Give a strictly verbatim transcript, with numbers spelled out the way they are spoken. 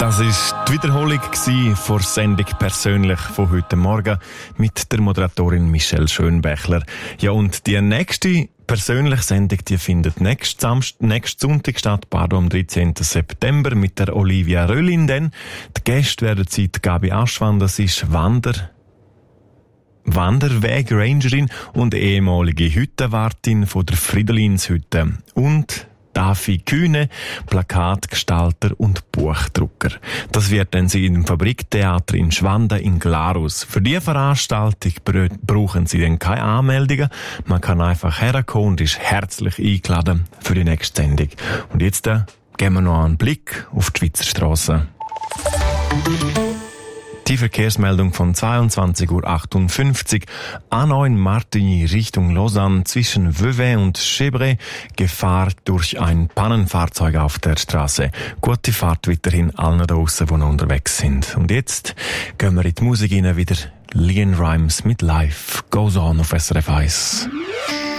Das war die Wiederholung vor Sendung «Persönlich» von heute Morgen mit der Moderatorin Michelle Schönbächler. Ja, und die nächste persönliche Sendung, die findet nächsten Samstag, nächsten Sonntag statt, pardon, am dreizehnten September mit der Olivia Röllin. Denn die Gäste werden die Gabi Aschwan, das ist Wander, Wanderweg-Rangerin und ehemalige Hüttenwartin von der Friedelinshütte. Und Davi Kühne, Plakatgestalter und Buchdrucker. Das wird dann sie im Fabriktheater in Schwanda in Glarus. Für diese Veranstaltung brauchen sie dann keine Anmeldungen. Man kann einfach herkommen und ist herzlich eingeladen für die nächste Sendung. Und jetzt äh, geben wir noch einen Blick auf die Schweizer Strassen. Die Verkehrsmeldung von zweiundzwanzig Uhr achtundfünfzig. A neun Martigny Richtung Lausanne zwischen Vevey und Chebret. Gefahr durch ein Pannenfahrzeug auf der Straße. Gute Fahrt weiterhin allen da draussen, die noch unterwegs sind. Und jetzt gehen wir in die Musik rein, wieder Leon Rimes mit Life Goes On auf S R F eins.